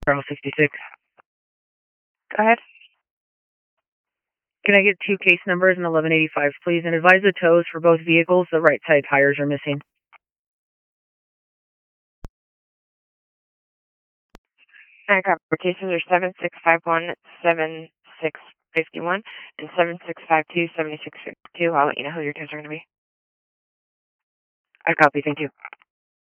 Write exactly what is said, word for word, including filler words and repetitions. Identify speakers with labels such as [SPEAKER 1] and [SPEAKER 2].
[SPEAKER 1] Bravo sixty-six.
[SPEAKER 2] Go ahead.
[SPEAKER 1] Can I get two case numbers and eleven eighty-five, please? And advise the tows for both vehicles. The right side tires are missing.
[SPEAKER 2] I got cases are seven six five one, seven six five one, and seven six five two, seven six five two. I'll let you know who your tows are going to be.
[SPEAKER 1] I copy. Thank you.